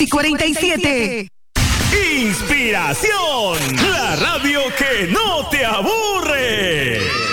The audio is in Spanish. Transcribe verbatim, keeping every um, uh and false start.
y cuarenta y siete. Inspiración, la radio que no te aburre.